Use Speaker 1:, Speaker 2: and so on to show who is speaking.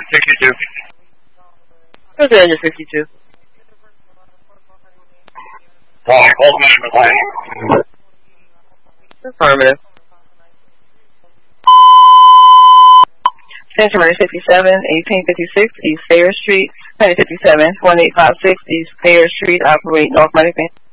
Speaker 1: 62.
Speaker 2: Los Angeles 62. Affirmative. Santa Maria 57, 1856 East Fair Street, 157, 1856 East Fair Street, operate North Miami.